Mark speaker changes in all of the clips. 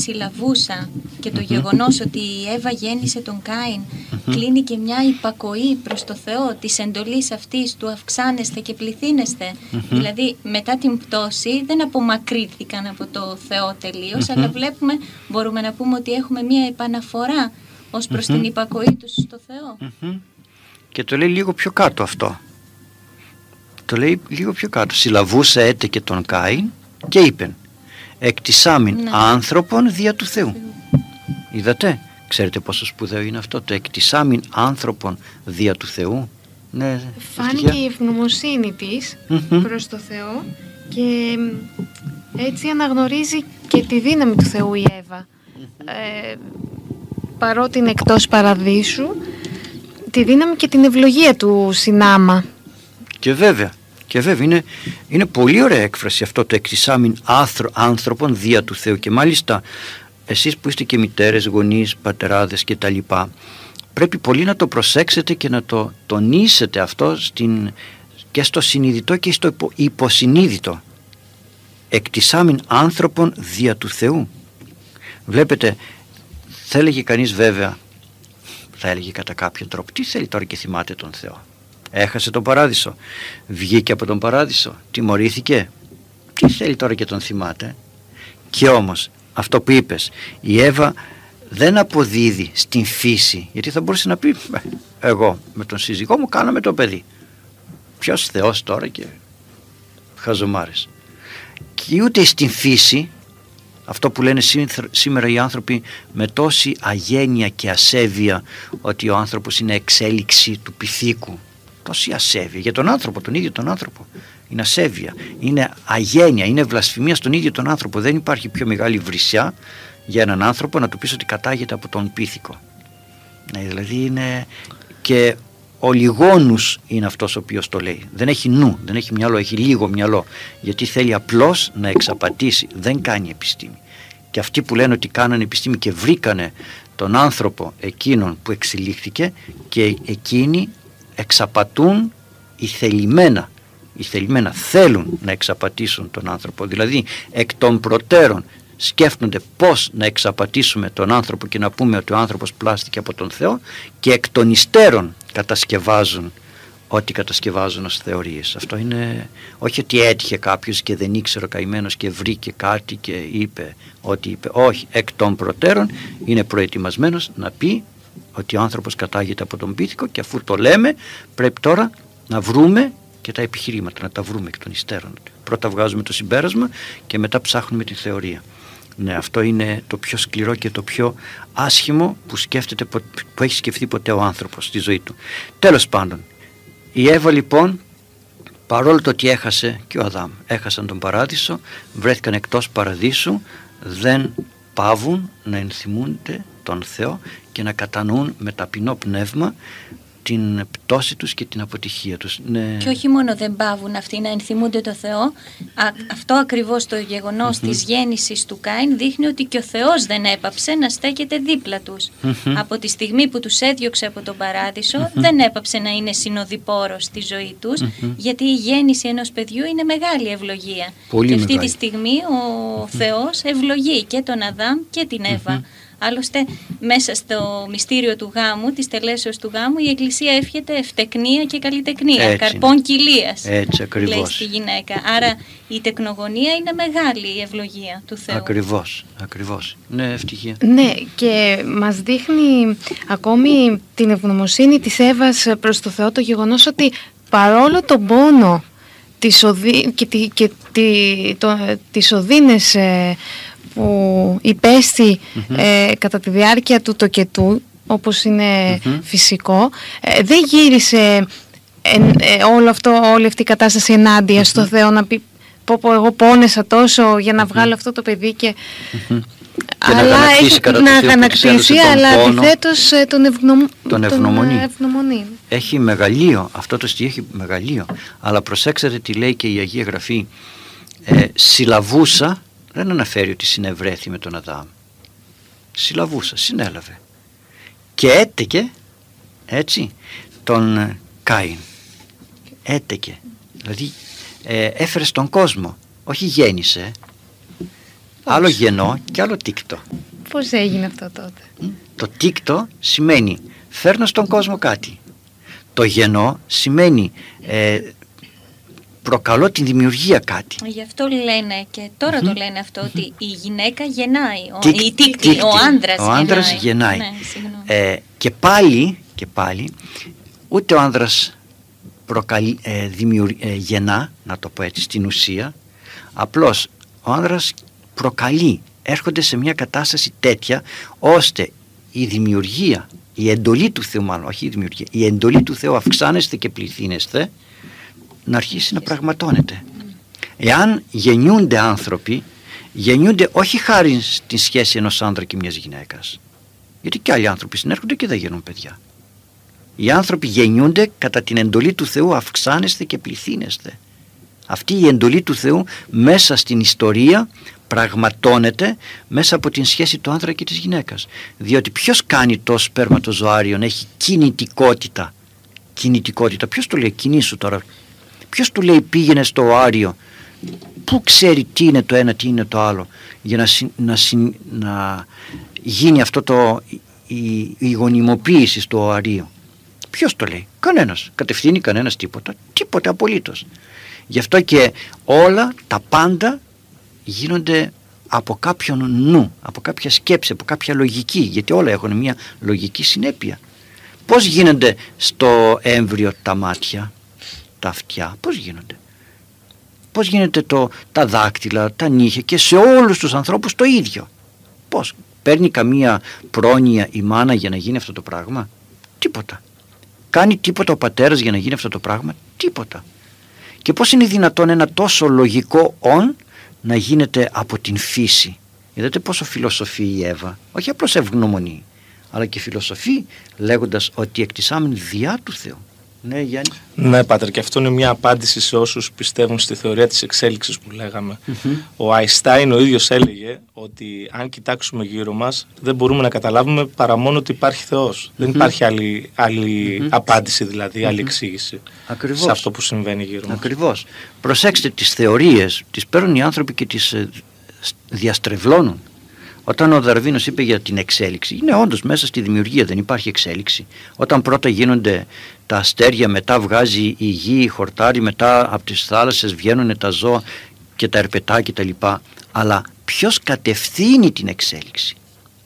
Speaker 1: συλλαβούσα και το γεγονός ότι η Εύα γέννησε τον Κάιν κλείνει και μια υπακοή προς το Θεό της εντολής αυτής του αυξάνεστε και πληθύνεστε. Δηλαδή μετά την πτώση δεν απομακρύνθηκαν από το Θεό τελείως, αλλά μπορούμε να πούμε ότι έχουμε μια επαναφορά ως προς την υπακοή τους στο Θεό.
Speaker 2: Και το λέει λίγο πιο κάτω αυτό. Το λέει λίγο πιο κάτω. Συλλαβούσα έτε και τον Κάιν και είπεν εκτισάμιν άνθρωπον δια του Θεού. Είδατε, ξέρετε πόσο σπουδαίο είναι αυτό το εκτισάμιν άνθρωπον δια του Θεού. Ναι,
Speaker 3: φάνηκε η ευγνωμοσύνη της προς το Θεό και έτσι αναγνωρίζει και τη δύναμη του Θεού η Εύα. Παρότι είναι εκτός παραδείσου, τη δύναμη και την ευλογία του συνάμα.
Speaker 2: Και βέβαια είναι πολύ ωραία έκφραση αυτό το εκτισάμιν άνθρωπον δια του Θεού. Και μάλιστα εσείς που είστε και μητέρες, γονείς, πατεράδες και τα λοιπά, πρέπει πολύ να το προσέξετε και να το τονίσετε αυτό και στο συνειδητό και στο υποσυνείδητο. Εκτισάμιν άνθρωπον δια του Θεού. Βλέπετε, θα έλεγε κανείς βέβαια, θα έλεγε κατά κάποιον τρόπο, τι θέλει τώρα και θυμάται τον Θεό? Έχασε τον παράδεισο, βγήκε από τον παράδεισο, τιμωρήθηκε, τι θέλει τώρα και τον θυμάται? Και όμως αυτό που είπες, η Εύα δεν αποδίδει στην φύση, γιατί θα μπορούσε να πει εγώ με τον σύζυγό μου κάναμε το παιδί, ποιος Θεός τώρα και χαζομάρες. Και ούτε στην φύση, αυτό που λένε σήμερα οι άνθρωποι με τόση αγένεια και ασέβεια, ότι ο άνθρωπος είναι εξέλιξη του πυθίκου, τόση ασέβεια για τον άνθρωπο, τον ίδιο τον άνθρωπο, είναι ασέβεια, είναι αγένεια, είναι βλασφημία στον ίδιο τον άνθρωπο. Δεν υπάρχει πιο μεγάλη βρυσιά για έναν άνθρωπο να του πεις ότι κατάγεται από τον πύθικο. Δηλαδή είναι, και ο λιγόνους είναι αυτός ο οποίος το λέει, δεν έχει νου, δεν έχει μυαλό, έχει λίγο μυαλό, γιατί θέλει απλώς να εξαπατήσει, δεν κάνει επιστήμη. Και αυτοί που λένε ότι κάνανε επιστήμη και βρήκανε τον άνθρωπο εκείνον που εξελίχθηκε, και εκείνοι εξαπατούν ηθελημένα θέλουν να εξαπατήσουν τον άνθρωπο, δηλαδή εκ των προτέρων σκέφτονται πώς να εξαπατήσουμε τον άνθρωπο και να πούμε ότι ο άνθρωπος πλάστηκε από τον Θεό, και εκ των υστέρων κατασκευάζουν ό,τι κατασκευάζουν ως θεωρίες. Αυτό είναι, όχι ότι έτυχε κάποιος και δεν ήξερε ο καημένος και βρήκε κάτι και είπε ό,τι είπε, όχι, εκ των προτέρων είναι προετοιμασμένος να πει ότι ο άνθρωπος κατάγεται από τον πύθικο, και αφού το λέμε πρέπει τώρα να βρούμε και τα επιχειρήματα, να τα βρούμε εκ των υστέρων. Πρώτα βγάζουμε το συμπέρασμα και μετά ψάχνουμε τη θεωρία. Ναι, αυτό είναι το πιο σκληρό και το πιο άσχημο που έχει σκεφτεί ποτέ ο άνθρωπος στη ζωή του. Τέλος πάντων, η Εύα λοιπόν, παρόλο το ότι έχασε, και ο Αδάμ έχασαν τον παράδεισο, βρέθηκαν εκτός παραδείσου, δεν παύουν να ενθυμούνται τον Θεό και να κατανοούν με ταπεινό πνεύμα την πτώση τους και την αποτυχία τους. Ναι.
Speaker 1: Και όχι μόνο δεν παύουν αυτοί να ενθυμούνται το Θεό, αυτό ακριβώς το γεγονός της γέννησης του Κάιν δείχνει ότι και ο Θεός δεν έπαψε να στέκεται δίπλα τους. Από τη στιγμή που τους έδιωξε από τον παράδεισο δεν έπαψε να είναι συνοδοιπόρος στη ζωή τους, γιατί η γέννηση ενός παιδιού είναι μεγάλη ευλογία.
Speaker 2: Πολύ
Speaker 1: και αυτή
Speaker 2: μεγάλη.
Speaker 1: τη στιγμή ο Θεός ευλογεί και τον Αδάμ και την Εύα. Άλλωστε, μέσα στο μυστήριο του γάμου, της τελέσεως του γάμου, η Εκκλησία εύχεται ευτεκνία και καλλιτεκνία, καρπών κοιλίας,
Speaker 2: Έτσι ακριβώς.
Speaker 1: λέει στη γυναίκα. Άρα η τεκνογωνία είναι μεγάλη η ευλογία του Θεού.
Speaker 2: Ακριβώς. Ναι, ευτυχία.
Speaker 3: Ναι, και μας δείχνει ακόμη την ευγνωμοσύνη της Εύας προς το Θεό το γεγονός ότι παρόλο τον πόνο και τις οδύνες που υπέστη κατά τη διάρκεια του τοκετού, όπως είναι φυσικό, δεν γύρισε όλη αυτή η κατάσταση ενάντια στο Θεό, να πει πω εγώ πόνεσα τόσο για να βγάλω αυτό το παιδί και αλλά να αγανακτήσει, αλλά αντιθέτως τον ευγνωμονεί.
Speaker 2: Έχει μεγαλείο, αυτό το στοιχείο έχει μεγαλείο, αλλά προσέξτε τι λέει και η Αγία Γραφή, συλλαβούσα. Δεν αναφέρει ότι συνευρέθη με τον Αδάμ. Συλλαβούσα, συνέλαβε. Και έτεκε, έτσι, τον Κάιν. Έτεκε. Δηλαδή έφερε στον κόσμο, όχι γέννησε. Άλλο γεννώ και άλλο τίκτω.
Speaker 3: Πώς έγινε αυτό τότε?
Speaker 2: Το τίκτω σημαίνει φέρνω στον κόσμο κάτι. Το γεννώ σημαίνει προκαλώ την δημιουργία κάτι.
Speaker 1: Γι' αυτό λένε και τώρα το λένε αυτό, ότι η γυναίκα γεννάει, η τίκτη,
Speaker 2: τίκτη.
Speaker 1: ο άντρας
Speaker 2: γεννάει.
Speaker 1: Ναι,
Speaker 2: και πάλι ούτε ο άντρας γεννά, να το πω έτσι, στην ουσία. Απλώς ο άντρας προκαλεί, έρχονται σε μια κατάσταση τέτοια ώστε η δημιουργία, η εντολή του Θεού, μάλλον όχι η δημιουργία, η εντολή του Θεού αυξάνεστε και πληθύνεστε, να αρχίσει να πραγματώνεται. Εάν γεννιούνται άνθρωποι, γεννιούνται όχι χάρη στη σχέση ενός άντρα και μιας γυναίκας, γιατί και άλλοι άνθρωποι συνέρχονται και δεν γεννούν παιδιά. Οι άνθρωποι γεννιούνται κατά την εντολή του Θεού, αυξάνεστε και πληθύνεστε. Αυτή η εντολή του Θεού μέσα στην ιστορία πραγματώνεται μέσα από την σχέση του άντρα και της γυναίκας. Διότι ποιος κάνει το σπέρματοζωάριον, έχει κινητικότητα. Ποιος του λέει κινήσου τώρα? Ποιος του λέει πήγαινε στο οάριο? Πού ξέρει τι είναι το ένα, τι είναι το άλλο, για να γίνει αυτό η γονιμοποίηση στο οαρίο? Ποιος το λέει? Κανένας. Κατευθύνει κανένας τίποτα απολύτως. Γι' αυτό και όλα τα πάντα γίνονται από κάποιον νου, από κάποια σκέψη, από κάποια λογική, γιατί όλα έχουν μια λογική συνέπεια. Πώς γίνονται στο έμβριο τα μάτια, τα αυτιά? Πώς γίνεται τα δάκτυλα, τα νύχια, και σε όλους τους ανθρώπους το ίδιο? Πώς? Παίρνει καμία πρόνοια η μάνα για να γίνει αυτό το πράγμα? Τίποτα. Κάνει τίποτα ο πατέρας για να γίνει αυτό το πράγμα? Τίποτα. Και πώς είναι δυνατόν ένα τόσο λογικό να γίνεται από την φύση? Είδατε πόσο φιλοσοφεί η Εύα? Όχι απλώς ευγνωμονεί, αλλά και φιλοσοφεί, λέγοντας ότι εκτισάμεν διά του Θεού. Ναι, Γιάννη.
Speaker 4: Ναι, Πάτερ, και αυτό είναι μια απάντηση σε όσους πιστεύουν στη θεωρία της εξέλιξης που λέγαμε. Ο Αϊνστάιν ο ίδιος έλεγε ότι αν κοιτάξουμε γύρω μας δεν μπορούμε να καταλάβουμε παρά μόνο ότι υπάρχει Θεός. Δεν υπάρχει άλλη απάντηση, δηλαδή άλλη εξήγηση.
Speaker 2: Ακριβώς.
Speaker 4: Σε αυτό που συμβαίνει γύρω μας.
Speaker 2: Ακριβώς. Προσέξτε, τις θεωρίες τις παίρνουν οι άνθρωποι και τις διαστρεβλώνουν. Όταν ο Δαρβίνος είπε για την εξέλιξη, είναι όντως μέσα στη δημιουργία, δεν υπάρχει εξέλιξη. Όταν πρώτα γίνονται τα αστέρια, μετά βγάζει η γη, χορτάρι, μετά από τις θάλασσες βγαίνουν τα ζώα και τα ερπετά κτλ. Αλλά ποιος κατευθύνει την εξέλιξη?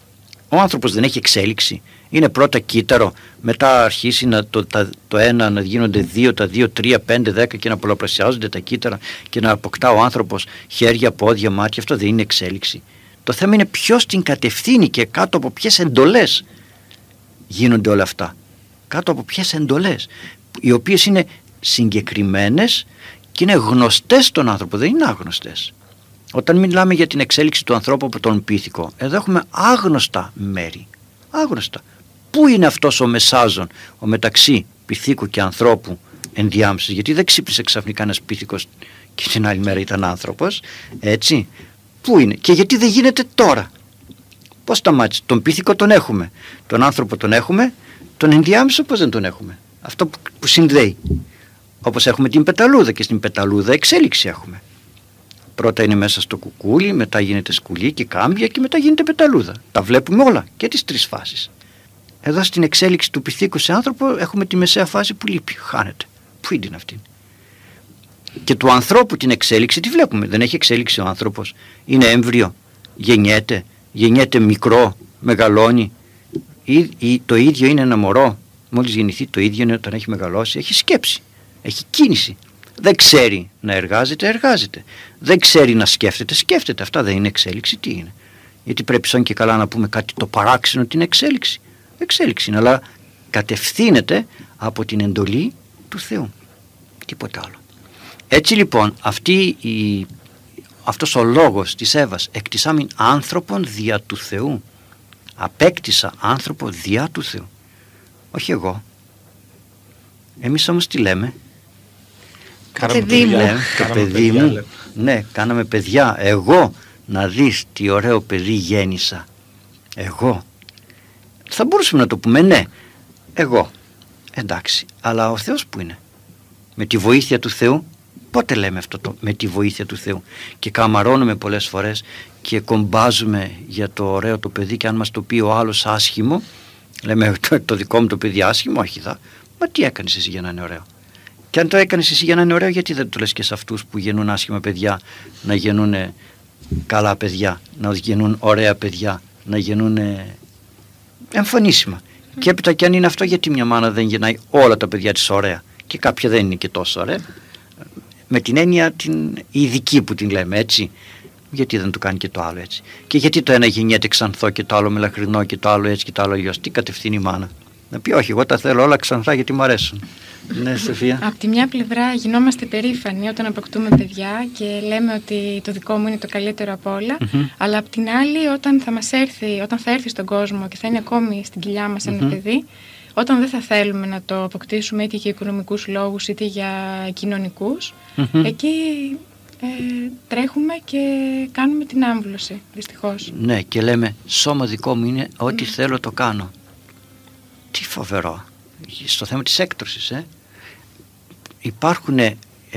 Speaker 2: Ο άνθρωπος δεν έχει εξέλιξη. Είναι πρώτα κύτταρο, μετά αρχίσει το ένα να γίνονται δύο, τα δύο, 3, 5, 10 και να πολλαπλασιάζονται τα κύτταρα και να αποκτά ο άνθρωπος χέρια, πόδια, μάτια. Αυτό δεν είναι εξέλιξη. Το θέμα είναι ποιος την κατευθύνει και κάτω από ποιες εντολές γίνονται όλα αυτά. Κάτω από ποιες εντολές, οι οποίες είναι συγκεκριμένες και είναι γνωστές στον άνθρωπο, δεν είναι άγνωστες. Όταν μιλάμε για την εξέλιξη του ανθρώπου από τον πίθηκο, εδώ έχουμε άγνωστα μέρη. Άγνωστα. Πού είναι αυτός ο μεσάζων, ο μεταξύ πίθηκου και ανθρώπου ενδιάμεσης? Γιατί δεν ξύπνησε ξαφνικά ένας πίθηκος και την άλλη μέρα ήταν άνθρωπος, έτσι? Πού είναι και γιατί δεν γίνεται τώρα? Πώς σταμάτησε? Τον πίθηκο τον έχουμε, τον άνθρωπο τον έχουμε, τον ενδιάμεσο πώς δεν τον έχουμε? Αυτό που συνδέει. Όπως έχουμε την πεταλούδα, και στην πεταλούδα εξέλιξη έχουμε. Πρώτα είναι μέσα στο κουκούλι, μετά γίνεται σκουλί και κάμπια και μετά γίνεται πεταλούδα. Τα βλέπουμε όλα και τις τρεις φάσεις. Εδώ στην εξέλιξη του πυθίκου σε άνθρωπο έχουμε τη μεσαία φάση που λείπει, χάνεται. Πού είναι αυτή? Και του ανθρώπου την εξέλιξη τη βλέπουμε. Δεν έχει εξέλιξη ο άνθρωπος. Είναι έμβριο, γεννιέται μικρό, μεγαλώνει. Το ίδιο είναι ένα μωρό. Μόλις γεννηθεί το ίδιο είναι όταν έχει μεγαλώσει. Έχει σκέψη, έχει κίνηση. Δεν ξέρει να εργάζεται. Δεν ξέρει να σκέφτεται. Αυτά δεν είναι εξέλιξη. Τι είναι? Γιατί πρέπει σαν και καλά να πούμε κάτι το παράξενο την εξέλιξη. Εξέλιξη είναι, αλλά κατευθύνεται από την εντολή του Θεού. Τίποτα άλλο. Έτσι λοιπόν αυτός ο λόγος της Εύας, εκτισάμην άνθρωπον δια του Θεού. Απέκτησα άνθρωπο δια του Θεού. Όχι εγώ. Εμείς όμως τι λέμε?
Speaker 3: Το
Speaker 2: παιδί μου. Ναι, κάναμε παιδιά. Εγώ, να δεις τι ωραίο παιδί γέννησα. Εγώ. Θα μπορούσαμε να το πούμε, ναι, εγώ. Εντάξει, αλλά ο Θεός που είναι? Με τη βοήθεια του Θεού Πότε λέμε αυτό με τη βοήθεια του Θεού? Και καμαρώνουμε πολλές φορές και κομπάζουμε για το ωραίο το παιδί, και αν μας το πει ο άλλος άσχημο, λέμε το δικό μου το παιδί άσχημο, όχι δα. Μα τι έκανες εσύ για να είναι ωραίο? Και αν το έκανες εσύ για να είναι ωραίο, γιατί δεν το λες και σε αυτούς που γεννούν άσχημα παιδιά να γεννούν καλά παιδιά, να γεννούν ωραία παιδιά, να γεννούν εμφανίσιμα? Και έπειτα, και αν είναι αυτό, γιατί μια μάνα δεν γεννάει όλα τα παιδιά της ωραία και κάποια δεν είναι και τόσο ωραία, με την έννοια την ειδική που την λέμε, έτσι? Γιατί δεν το κάνει και το άλλο έτσι? Και γιατί το ένα γεννιέται ξανθό και το άλλο μελαχρινό και το άλλο έτσι και το άλλο αλλιώς? Τι κατευθύνει η μάνα? Να πει όχι, εγώ τα θέλω όλα ξανθά γιατί μου αρέσουν. Ναι, Σοφία.
Speaker 5: Από τη μια πλευρά γινόμαστε περήφανοι όταν αποκτούμε παιδιά και λέμε ότι το δικό μου είναι το καλύτερο από όλα, αλλά από την άλλη όταν θα έρθει στον κόσμο και θα είναι ακόμη στην κοιλιά μας ένα παιδί, όταν δεν θα θέλουμε να το αποκτήσουμε είτε για οικονομικούς λόγους είτε για κοινωνικούς, εκεί τρέχουμε και κάνουμε την άμβλωση, δυστυχώς.
Speaker 2: Ναι, και λέμε σώμα δικό μου είναι, ό,τι θέλω το κάνω. Τι φοβερό στο θέμα της έκτρωσης. Υπάρχουν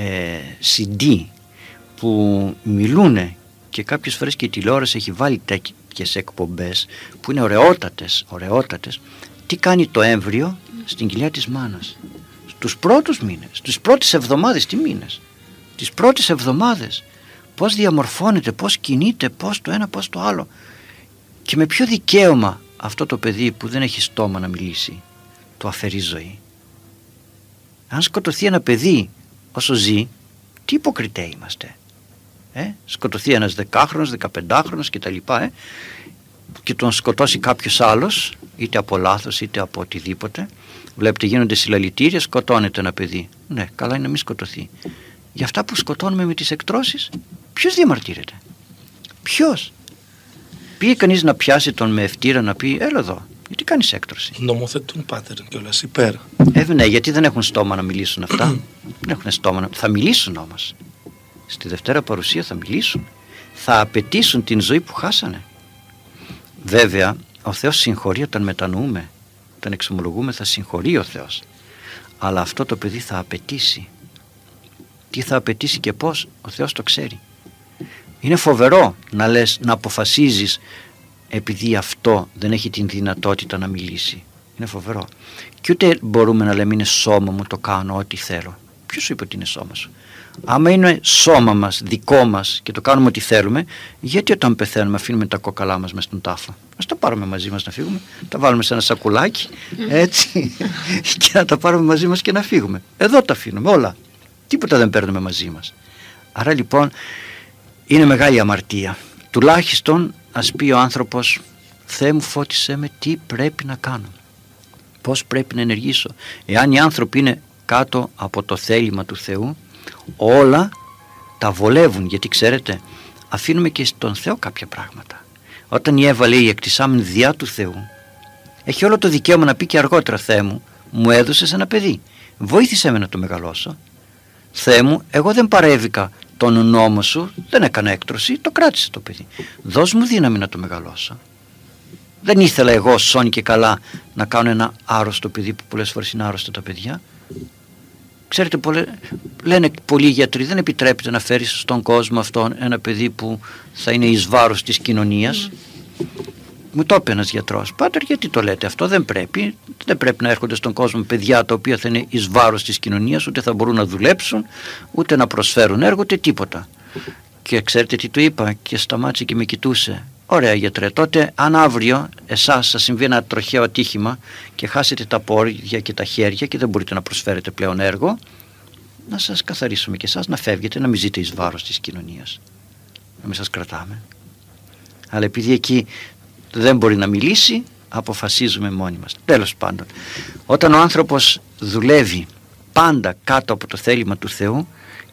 Speaker 2: CD που μιλούν, και κάποιες φορές και η τηλεόραση έχει βάλει τέτοιες εκπομπές που είναι ωραιότατες. Τι κάνει το έμβριο στην κοιλιά της μάνας στους πρώτους μήνες, στις πρώτες εβδομάδες, τις πρώτες εβδομάδες, πώς διαμορφώνεται, πώς κινείται, πώς το ένα, πώς το άλλο, και με ποιο δικαίωμα αυτό το παιδί που δεν έχει στόμα να μιλήσει το αφαιρεί ζωή? Αν σκοτωθεί ένα παιδί όσο ζει, τι υποκριτέοι είμαστε? Σκοτωθεί ένας 10χρονος, 15χρονος και τα λοιπά, και τον σκοτώσει κάποιος άλλος, είτε από λάθος είτε από οτιδήποτε. Βλέπετε, γίνονται συλλαλητήρια, σκοτώνεται ένα παιδί. Ναι, καλά είναι να μην σκοτωθεί. Για αυτά που σκοτώνουμε με τις εκτρώσεις, ποιος διαμαρτύρεται? Ποιος? Πήγε κανείς να πιάσει τον με ευτήρα να πει έλα εδώ, γιατί κάνεις έκτρωση?
Speaker 4: Νομοθετούν, πάτερ, κιόλας υπέρ.
Speaker 2: Ναι, γιατί δεν έχουν στόμα να μιλήσουν αυτά. Δεν έχουν στόμα θα μιλήσουν όμως. Στη Δευτέρα Παρουσία θα μιλήσουν. Θα απαιτήσουν την ζωή που χάσανε. Βέβαια, ο Θεός συγχωρεί όταν μετανοούμε. Όταν εξομολογούμε θα συγχωρεί ο Θεός. Αλλά αυτό το παιδί θα απαιτήσει. Τι θα απαιτήσει και πώς, ο Θεός το ξέρει. Είναι φοβερό να λες, να αποφασίζεις επειδή αυτό δεν έχει την δυνατότητα να μιλήσει. Είναι φοβερό. Και ούτε μπορούμε να λέμε είναι σώμα μου, το κάνω ό,τι θέλω. Ποιος σου είπε ότι είναι σώμα σου? Άμα είναι σώμα μας, δικό μας, και το κάνουμε ό,τι θέλουμε, γιατί όταν πεθαίνουμε αφήνουμε τα κόκαλά μας μες στον τάφο? Ας τα πάρουμε μαζί μας να φύγουμε, τα βάλουμε σε ένα σακουλάκι, έτσι, και να τα πάρουμε μαζί μας και να φύγουμε. Εδώ τα αφήνουμε όλα. Τίποτα δεν παίρνουμε μαζί μας. Άρα λοιπόν είναι μεγάλη αμαρτία. Τουλάχιστον ας πει ο άνθρωπος, Θεέ μου φώτισέ με τι πρέπει να κάνω, πώς πρέπει να ενεργήσω. Εάν οι άνθρωποι είναι κάτω από το θέλημα του Θεού, όλα τα βολεύουν, γιατί ξέρετε αφήνουμε και στον Θεό κάποια πράγματα. Όταν η Εύα λέει εκτισάμεν διά του Θεού, έχει όλο το δικαίωμα να πει και αργότερα, Θεέ μου, μου έδωσες ένα παιδί, βοήθησέ με να το μεγαλώσω. Θεέ μου, εγώ δεν παρέβηκα τον νόμο σου, δεν έκανα έκτρωση, το κράτησε το παιδί, δώσ' μου δύναμη να το μεγαλώσω. Δεν ήθελα εγώ σώνει και καλά να κάνω ένα άρρωστο παιδί, που πολλές φορές είναι άρρωστα τα παιδιά. Ξέρετε, λένε πολλοί γιατροί, δεν επιτρέπεται να φέρεις στον κόσμο αυτόν ένα παιδί που θα είναι εις βάρος της κοινωνίας. Μου το είπε ένας γιατρός, πάτερ, γιατί το λέτε αυτό? Δεν πρέπει να έρχονται στον κόσμο παιδιά τα οποία θα είναι εις βάρος της κοινωνίας, ούτε θα μπορούν να δουλέψουν, ούτε να προσφέρουν έργο, ούτε τίποτα. Και ξέρετε τι του είπα? Και σταμάτησε και με κοιτούσε. Ωραία γιατρέ, τότε αν αύριο εσάς σας συμβεί ένα τροχαίο ατύχημα και χάσετε τα πόδια και τα χέρια και δεν μπορείτε να προσφέρετε πλέον έργο, να σας καθαρίσουμε και εσάς, να φεύγετε, να μην ζείτε εις βάρος της κοινωνίας, να μην σας κρατάμε. Αλλά επειδή εκεί δεν μπορεί να μιλήσει, αποφασίζουμε μόνοι μας. Τέλος πάντων, όταν ο άνθρωπος δουλεύει πάντα κάτω από το θέλημα του Θεού,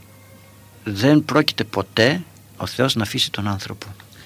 Speaker 2: δεν πρόκειται ποτέ ο Θεός να αφήσει τον άνθρωπο.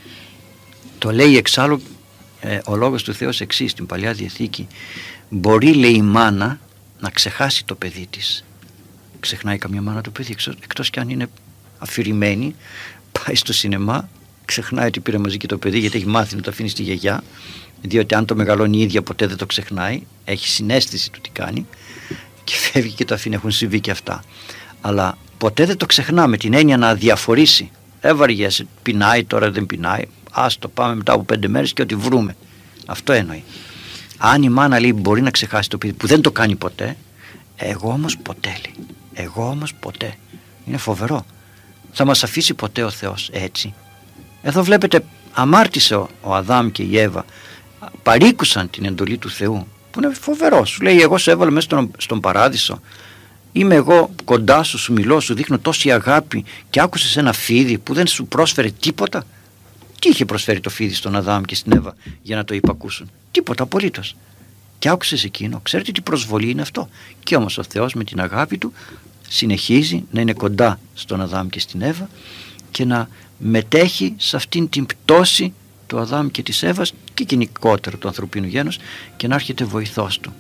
Speaker 2: Το λέει εξάλλου ο λόγος του Θεού εξής στην Παλιά Διαθήκη. Μπορεί, λέει, η μάνα να ξεχάσει το παιδί της. Ξεχνάει καμιά μάνα το παιδί, εκτός κι αν είναι αφηρημένη, πάει στο σινεμά, ξεχνάει ότι πήρε μαζί και το παιδί, γιατί έχει μάθει να το αφήνει στη γιαγιά, διότι αν το μεγαλώνει η ίδια ποτέ δεν το ξεχνάει, έχει συναίσθηση του τι κάνει και φεύγει και το αφήνει. Έχουν συμβεί και αυτά. Αλλά ποτέ δεν το ξεχνάμε, την έννοια να αδιαφορήσει. Βαριέσαι, πεινάει, τώρα δεν πεινάει, άστο, πάμε μετά από 5 μέρες και ό,τι βρούμε. Αυτό εννοεί. Αν η μάνα λέει μπορεί να ξεχάσει το παιδί, που δεν το κάνει ποτέ, εγώ όμως ποτέ λέει. Εγώ όμως ποτέ. Είναι φοβερό. Θα μας αφήσει ποτέ ο Θεός έτσι? Εδώ βλέπετε, αμάρτησε ο Αδάμ και η Εύα, παρήκουσαν την εντολή του Θεού, που είναι φοβερό. Σου λέει, εγώ σε έβαλα μέσα στον παράδεισο, είμαι εγώ κοντά σου, σου μιλώ, σου δείχνω τόση αγάπη, και άκουσες ένα φίδι που δεν σου πρόσφερε τίποτα. Τι είχε προσφέρει το φίδι στον Αδάμ και στην Εύα για να το υπακούσουν? Τίποτα απολύτως. Και άκουσες εκείνο. Ξέρετε τι προσβολή είναι αυτό? Και όμως ο Θεός με την αγάπη του συνεχίζει να είναι κοντά στον Αδάμ και στην Εύα και να μετέχει σε αυτήν την πτώση του Αδάμ και της Εύας και γενικότερα του ανθρωπίνου γένους, και να έρχεται βοηθός του.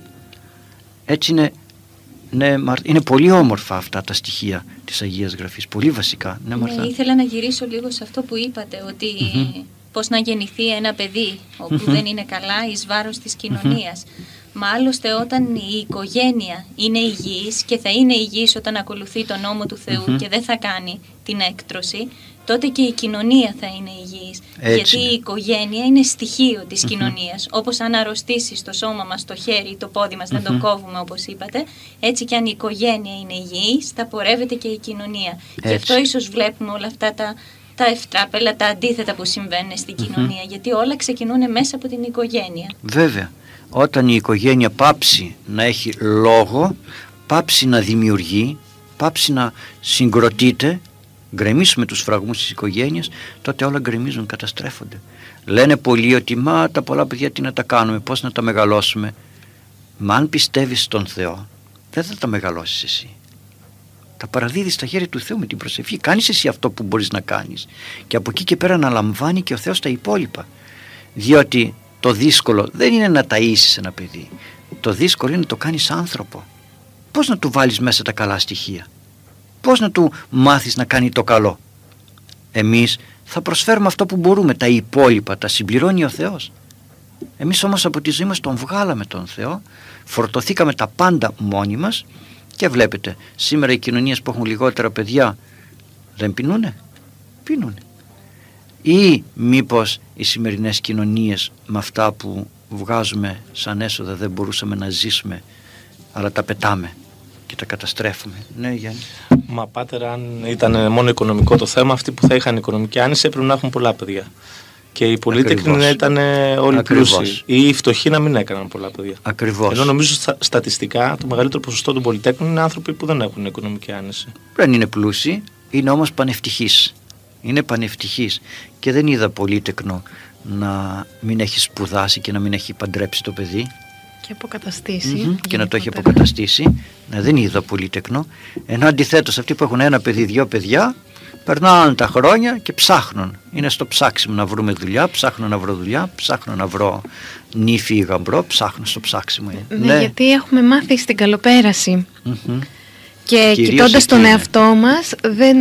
Speaker 2: Έτσι είναι πολύ όμορφα αυτά τα στοιχεία της Αγίας Γραφής, πολύ βασικά. Ναι,
Speaker 1: ήθελα να γυρίσω λίγο σε αυτό που είπατε, ότι πώς να γεννηθεί ένα παιδί όπου δεν είναι καλά εις βάρος της κοινωνίας. Μα άλλωστε όταν η οικογένεια είναι υγιής, και θα είναι υγιής όταν ακολουθεί τον νόμο του Θεού και δεν θα κάνει την έκτρωση, τότε και η κοινωνία θα είναι υγιής. Γιατί η οικογένεια είναι στοιχείο της κοινωνίας. Όπως αν αρρωστήσει το σώμα μας, το χέρι, το πόδι μας, δεν το κόβουμε όπως είπατε, έτσι και αν η οικογένεια είναι υγιής, θα πορεύεται και η κοινωνία. Γι' αυτό ίσως βλέπουμε όλα αυτά τα ευτράπελα, τα αντίθετα που συμβαίνουν στην κοινωνία, γιατί όλα ξεκινούν μέσα από την οικογένεια.
Speaker 2: Βέβαια. Όταν η οικογένεια πάψει να έχει λόγο, πάψει να δημιουργεί, πάψει να συγκροτείται, γκρεμίσουμε τους φραγμούς της οικογένειας, τότε όλα γκρεμίζουν, καταστρέφονται. Λένε πολλοί ότι μα τα πολλά παιδιά τι να τα κάνουμε, πώς να τα μεγαλώσουμε. Μα αν πιστεύεις στον Θεό, δεν θα τα μεγαλώσεις εσύ. Τα παραδίδεις στα χέρια του Θεού με την προσευχή. Κάνεις εσύ αυτό που μπορείς να κάνεις, και από εκεί και πέρα αναλαμβάνει και ο Θεός τα υπόλοιπα. Διότι το δύσκολο δεν είναι να ταΐσεις ένα παιδί. Το δύσκολο είναι να το κάνεις άνθρωπο. Πώς να του βάλεις μέσα τα καλά στοιχεία? Πώς να του μάθεις να κάνει το καλό? Εμείς θα προσφέρουμε αυτό που μπορούμε. Τα υπόλοιπα τα συμπληρώνει ο Θεός. Εμείς όμως από τη ζωή μας τον βγάλαμε τον Θεό, φορτωθήκαμε τα πάντα μόνοι μας, και βλέπετε σήμερα οι κοινωνίες που έχουν λιγότερα παιδιά δεν πεινούνε? Πείνουνε. Ή μήπως οι σημερινές κοινωνίες με αυτά που βγάζουμε σαν έσοδα δεν μπορούσαμε να ζήσουμε, αλλά τα πετάμε και τα καταστρέφουμε? Ναι, Γιάννη.
Speaker 4: Μα πάτερ, αν ήταν μόνο οικονομικό το θέμα, αυτοί που θα είχαν οικονομική άνεση έπρεπε να έχουν πολλά παιδιά. Και οι πολύτεκνοι να ήταν όλοι πλούσιοι. Ή οι φτωχοί να μην έκαναν πολλά παιδιά.
Speaker 2: Ακριβώς.
Speaker 4: Ενώ νομίζω στατιστικά το μεγαλύτερο ποσοστό των πολυτέκνων είναι άνθρωποι που δεν έχουν οικονομική άνεση.
Speaker 2: Δεν είναι πλούσιοι, είναι όμως πανευτυχείς. Είναι πανευτυχής, και δεν είδα πολύτεκνο να μην έχει σπουδάσει και να μην έχει παντρέψει το παιδί
Speaker 3: και αποκαταστήσει
Speaker 2: και να το έχει αποκαταστήσει. Δεν είδα πολύτεκνο. Ενώ αντιθέτως αυτοί που έχουν ένα παιδί, 2 παιδιά, περνάνε τα χρόνια και ψάχνουν. Είναι στο ψάξιμο να βρούμε δουλειά, ψάχνω να βρω δουλειά, ψάχνω να βρω νύφη ή γαμπρό, ψάχνω στο ψάξιμο.
Speaker 3: Ναι, γιατί έχουμε μάθει στην καλοπέραση. Και κοιτώντας τον εαυτό μας,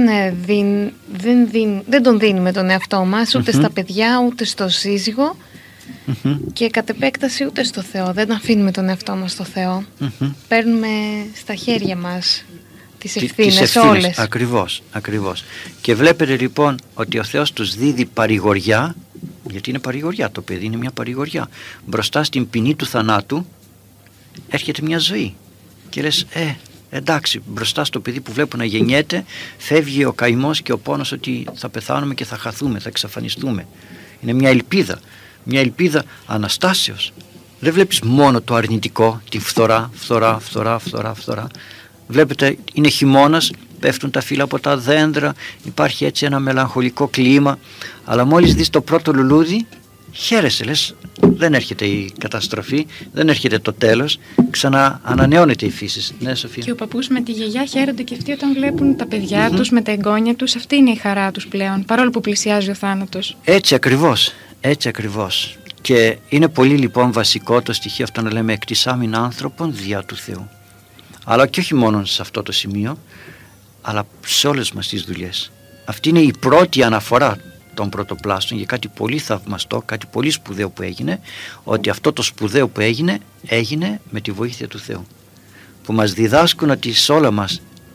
Speaker 3: δεν τον δίνουμε τον εαυτό μας ούτε στα παιδιά, ούτε στο σύζυγο, και κατ' επέκταση ούτε στο Θεό. Δεν αφήνουμε τον εαυτό μας στο Θεό. Παίρνουμε στα χέρια μας τις ευθύνες όλες.
Speaker 2: Ακριβώς. Και βλέπετε λοιπόν ότι ο Θεός τους δίδει παρηγοριά, γιατί είναι παρηγοριά το παιδί, είναι μια παρηγοριά. Μπροστά στην ποινή του θανάτου έρχεται μια ζωή και λες εντάξει, μπροστά στο παιδί που βλέπω να γεννιέται, φεύγει ο καημός και ο πόνος ότι θα πεθάνουμε και θα χαθούμε, θα εξαφανιστούμε. Είναι μια ελπίδα αναστάσεως. Δεν βλέπεις μόνο το αρνητικό, την φθορά. Βλέπετε, είναι χειμώνας, πέφτουν τα φύλλα από τα δέντρα, υπάρχει έτσι ένα μελαγχολικό κλίμα, αλλά μόλις δεις το πρώτο λουλούδι, χαίρεσαι, λες, δεν έρχεται η καταστροφή, δεν έρχεται το τέλος, ξαναανανεώνεται η φύση. Ναι, Σοφία. Και
Speaker 5: ο παππούς με τη γιαγιά χαίρονται και αυτοί όταν βλέπουν τα παιδιά τους με τα εγγόνια τους. Αυτή είναι η χαρά τους πλέον, παρόλο που πλησιάζει ο θάνατος.
Speaker 2: Έτσι ακριβώς. Και είναι πολύ λοιπόν βασικό το στοιχείο αυτό να λέμε εκτισάμην άνθρωπον διά του Θεού. Αλλά και όχι μόνο σε αυτό το σημείο, αλλά σε όλες μας τις δουλειές. Αυτή είναι η πρώτη αναφορά των πρωτοπλάστων για κάτι πολύ θαυμαστό, κάτι πολύ σπουδαίο που έγινε, ότι αυτό το σπουδαίο που έγινε με τη βοήθεια του Θεού, που μας διδάσκουν ότι σε όλα μας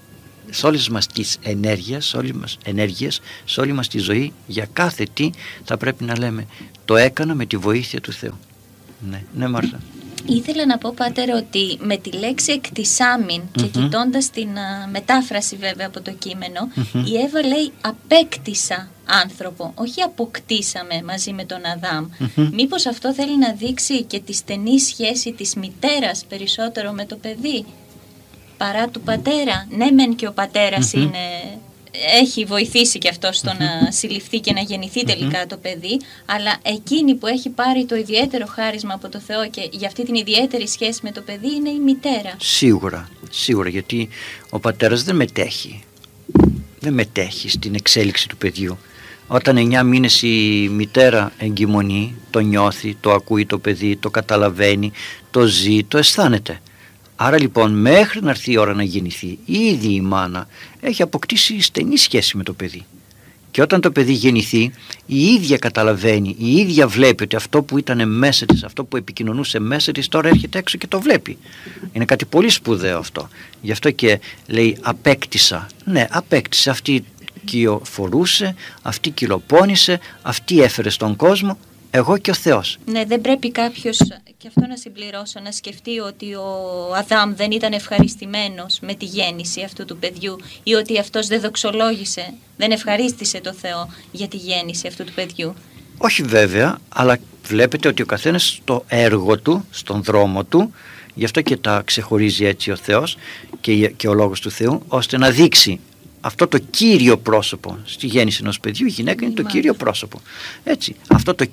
Speaker 2: σε όλες μας τις ενέργειες, σε όλη μας τη ζωή, για κάθε τι θα πρέπει να λέμε το έκανα με τη βοήθεια του Θεού. Ναι Μάρθα.
Speaker 1: Ήθελα να πω, Πάτερ, ότι με τη λέξη εκτισάμην και κοιτώντας την μετάφραση βέβαια από το κείμενο, η Εύα λέει απέκτησα άνθρωπο, όχι αποκτήσαμε μαζί με τον Αδάμ. Μήπως αυτό θέλει να δείξει και τη στενή σχέση της μητέρας περισσότερο με το παιδί παρά του πατέρα? Ναι μεν και ο πατέρας έχει βοηθήσει και αυτό στο να συλληφθεί και να γεννηθεί τελικά το παιδί, αλλά εκείνη που έχει πάρει το ιδιαίτερο χάρισμα από το Θεό και για αυτή την ιδιαίτερη σχέση με το παιδί είναι η μητέρα. Σίγουρα, γιατί ο πατέρας δεν μετέχει στην εξέλιξη του παιδιού. Όταν 9 μήνες η μητέρα εγκυμονεί, το νιώθει, το ακούει το παιδί, το καταλαβαίνει, το ζει, το αισθάνεται. Άρα λοιπόν μέχρι να έρθει η ώρα να γεννηθεί, ήδη η μάνα έχει αποκτήσει στενή σχέση με το παιδί. Και όταν το παιδί γεννηθεί, η ίδια καταλαβαίνει, η ίδια βλέπει ότι αυτό που ήταν μέσα της, αυτό που επικοινωνούσε μέσα της, τώρα έρχεται έξω και το βλέπει. Είναι κάτι πολύ σπουδαίο αυτό. Γι' αυτό και λέει απέκτησα. Ναι, απέκτησε. Αυτή κυοφορούσε, αυτή κυλοπώνησε, αυτή έφερε στον κόσμο. Εγώ και ο Θεός. Ναι, δεν πρέπει κάποιος, και αυτό να συμπληρώσω, να σκεφτεί ότι ο Αδάμ δεν ήταν ευχαριστημένος με τη γέννηση αυτού του παιδιού ή ότι αυτός δεν δοξολόγησε, δεν ευχαρίστησε το Θεό για τη γέννηση αυτού του παιδιού. Όχι βέβαια, αλλά βλέπετε ότι ο καθένας στο έργο του, στον δρόμο του, γι' αυτό και τα ξεχωρίζει έτσι ο Θεός και ο Λόγος του Θεού, ώστε να δείξει αυτό το κύριο πρόσωπο. Στη γέννηση ενός παιδιού η γυναίκα είναι το κύριο πρόσωπο. Έτσι, αυτό το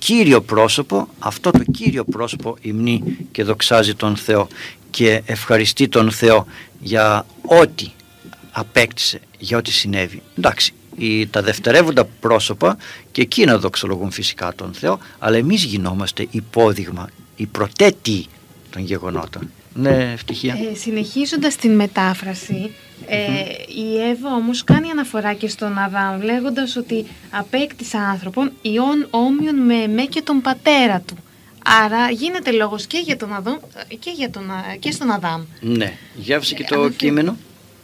Speaker 1: κύριο πρόσωπο υμνεί και δοξάζει τον Θεό και ευχαριστεί τον Θεό για ό,τι απέκτησε, για ό,τι συνέβη. Εντάξει, τα δευτερεύοντα πρόσωπα και εκείνα δοξολογούν φυσικά τον Θεό, αλλά εμείς γινόμαστε υπόδειγμα, οι πρωτέτοιοι των γεγονότων. Ναι, ευτυχία.
Speaker 3: Συνεχίζοντας την μετάφραση, η Εύα όμως κάνει αναφορά και στον Αδάμ, λέγοντας ότι απέκτησα άνθρωπον ιών όμοιον με εμέ και τον πατέρα του. Άρα γίνεται λόγος και για τον Αδάμ και στον Αδάμ.
Speaker 2: Ναι, διάβασε και το κείμενο.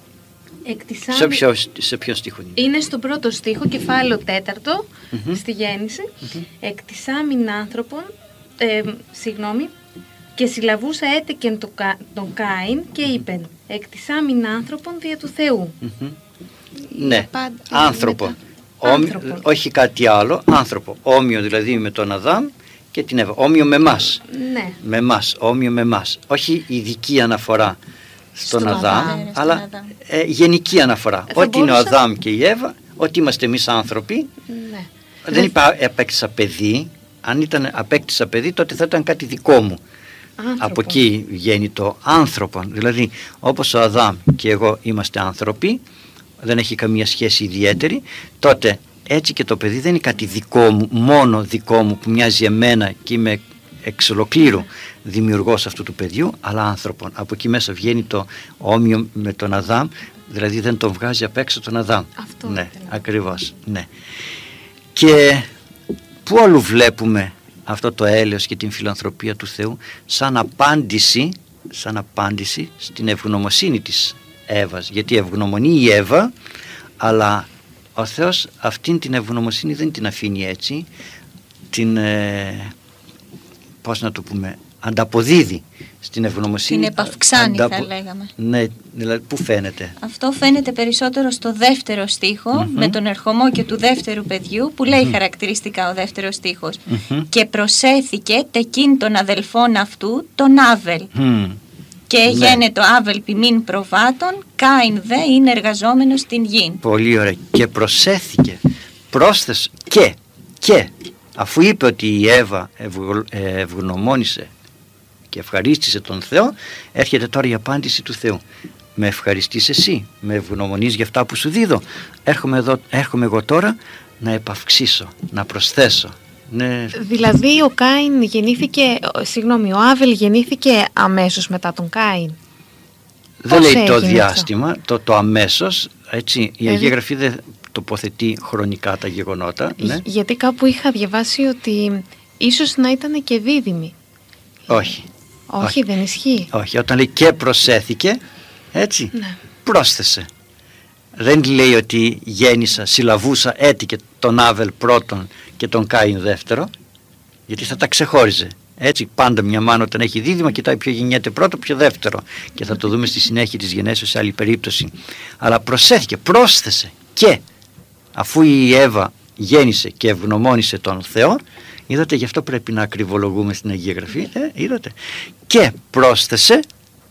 Speaker 2: Σε ποιο στίχο είναι?
Speaker 3: Είναι στο πρώτο στίχο, κεφάλαιο 4, στη γέννηση. Εκτισάμην άνθρωπον, και συλλαβούσα έτεκεν τον Κάιν και είπεν εκτισάμην άνθρωπον δια του Θεού.
Speaker 2: Ναι, άνθρωπο. Όχι κάτι άλλο, άνθρωπο. Όμοιο δηλαδή με τον Αδάμ και την Εύα. Όμοιο με εμάς.
Speaker 3: Ναι.
Speaker 2: Με εμάς, όμοιο με εμάς. Όχι ειδική αναφορά στον Αδάμ, αλλά γενική αναφορά. Ό,τι είναι ο Αδάμ και η Εύα, ό,τι είμαστε εμείς άνθρωποι.
Speaker 3: Ναι.
Speaker 2: Δεν είπα απέκτησα παιδί. Αν ήταν απέκτησα παιδί, τότε θα ήταν κάτι δικό μου. Από εκεί βγαίνει το άνθρωπο. Δηλαδή όπως ο Αδάμ και εγώ είμαστε άνθρωποι, δεν έχει καμία σχέση ιδιαίτερη, τότε έτσι και το παιδί δεν είναι κάτι δικό μου, μόνο δικό μου που μοιάζει εμένα και είμαι εξ ολοκλήρου δημιουργός αυτού του παιδιού, αλλά άνθρωπον. Από εκεί μέσα βγαίνει το όμοιο με τον Αδάμ, δηλαδή δεν τον βγάζει απ' έξω τον Αδάμ. Αυτό ναι, ακριβώς. Ναι. Και πού αλλού βλέπουμε αυτό το έλεος και την φιλανθρωπία του Θεού σαν απάντηση στην ευγνωμοσύνη της Εύας, γιατί ευγνωμονεί η Εύα, αλλά ο Θεός αυτήν την ευγνωμοσύνη δεν την αφήνει έτσι, την πώς να το πούμε, ανταποδίδει στην ευγνωμοσύνη.
Speaker 1: Την επαυξάνει θα λέγαμε.
Speaker 2: Ναι, δηλαδή πού φαίνεται?
Speaker 1: Αυτό φαίνεται περισσότερο στο δεύτερο στίχο, με τον ερχομό και του δεύτερου παιδιού, που λέει χαρακτηριστικά ο δεύτερος στίχος. Και προσέθηκε τεκίν των αδελφών αυτού τον Άβελ. Και γένετο Άβελ ποιμήν προβάτων, Κάιν δε είναι εργαζόμενος στην γην.
Speaker 2: Πολύ ωραία. Και προσέθηκε, πρόσθεσε και αφού είπε ότι η Εύα ευγνωμόνησε και ευχαρίστησε τον Θεό, έρχεται τώρα η απάντηση του Θεού. Με ευχαριστείς εσύ, με ευγνωμονείς για αυτά που σου δίδω. Έρχομαι εγώ τώρα να επαυξήσω, να προσθέσω. Ναι.
Speaker 3: Δηλαδή ο Κάιν γεννήθηκε, ο Άβελ γεννήθηκε αμέσως μετά τον Κάιν.
Speaker 2: Δεν λέει το διάστημα, το αμέσως, έτσι, η Αγία Γραφή δεν τοποθετεί χρονικά τα γεγονότα. Ναι.
Speaker 3: Γιατί κάπου είχα διαβάσει ότι ίσως να ήταν και δίδυμοι.
Speaker 2: Όχι,
Speaker 3: δεν ισχύει.
Speaker 2: Όχι, όταν λέει και προσέθηκε, έτσι, πρόσθεσε. δεν λέει ότι γέννησα, συλλαβούσα, έτυχε τον Άβελ πρώτον και τον Κάιν δεύτερο, γιατί θα τα ξεχώριζε. Έτσι πάντα μια μάνα όταν έχει δίδυμα κοιτάει ποιο γεννιέται πρώτο, ποιο δεύτερο, και θα το δούμε στη συνέχεια της γενέσεως σε άλλη περίπτωση. Αλλά προσέθηκε, πρόσθεσε, και αφού η Εύα γέννησε και ευγνωμόνησε τον Θεό, είδατε, γι' αυτό πρέπει να ακριβολογούμε στην Αγία Γραφή, είδατε, και πρόσθεσε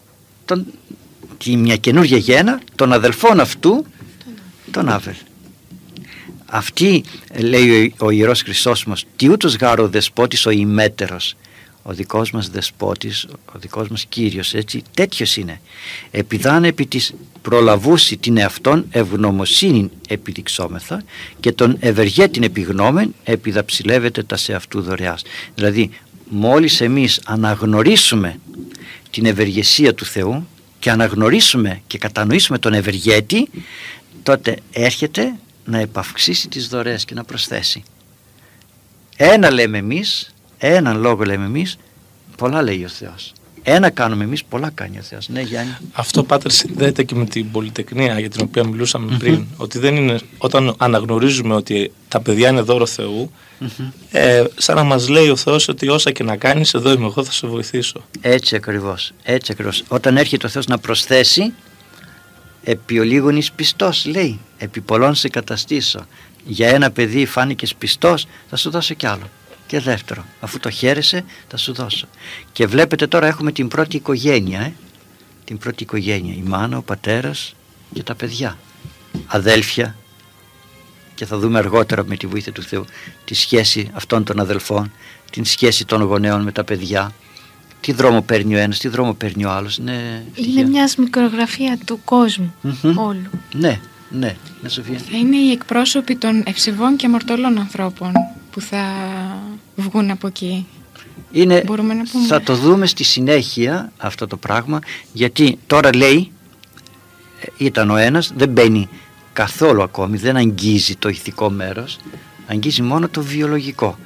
Speaker 2: μια καινούργια γένα, τον αδελφόν αυτού, τον Άβελ. Αυτή, λέει ο Ιερός Χρυσόστομος, τι ούτως γάρ ο δεσπότης ο ημέτερος, ο δικός μας δεσπότης, ο δικός μας Κύριος, έτσι, τέτοιος είναι. Επιδάνε επί της προλαβούση την εαυτόν ευγνωμοσύνην επιδειξόμεθα και τον ευεργέτην επιγνώμεν επιδαψιλεύεται τα σε αυτού δωρεάς. Δηλαδή, μόλις εμείς αναγνωρίσουμε την ευεργεσία του Θεού και αναγνωρίσουμε και κατανοήσουμε τον ευεργέτη, τότε έρχεται να επαυξήσει τις δωρεές και να προσθέσει. Ένα λέμε εμείς, έναν λόγο λέμε εμείς, πολλά λέει ο Θεός. Ένα κάνουμε εμείς, πολλά κάνει ο Θεός. Ναι, Γιάννη.
Speaker 4: Αυτό, Πάτερ, συνδέεται και με την πολυτεκνία για την οποία μιλούσαμε πριν. Ότι δεν είναι, όταν αναγνωρίζουμε ότι τα παιδιά είναι δώρο Θεού, σαν να μας λέει ο Θεός ότι όσα και να κάνεις, εδώ είμαι εγώ, θα σε βοηθήσω.
Speaker 2: Έτσι ακριβώς. Έτσι ακριβώς. Όταν έρχεται ο Θεός να προσθέσει, επί ολίγων εις πιστός, λέει, επί πολλών σε καταστήσω. Για ένα παιδί φάνηκες πιστός, θα σου δώσω κι άλλο. Και δεύτερο, αφού το χαίρεσαι, θα σου δώσω. Και βλέπετε τώρα έχουμε την πρώτη οικογένεια, την πρώτη οικογένεια, η μάνα, ο πατέρας και τα παιδιά, αδέλφια, και θα δούμε αργότερα με τη βοήθεια του Θεού τη σχέση αυτών των αδελφών, την σχέση των γονέων με τα παιδιά, τι δρόμο παίρνει ο ένας, τι δρόμο παίρνει ο άλλος.
Speaker 3: Είναι μια μικρογραφία του κόσμου όλου.
Speaker 2: Ναι, Σοφία.
Speaker 5: Θα είναι οι εκπρόσωποι των ευσεβών και αμαρτωλών ανθρώπων που θα βγουν από εκεί. Μπορούμε να πούμε.
Speaker 2: Θα το δούμε στη συνέχεια αυτό το πράγμα, γιατί τώρα λέει, ήταν ο ένας, δεν μπαίνει καθόλου ακόμη, δεν αγγίζει το ηθικό μέρος, αγγίζει μόνο το βιολογικό.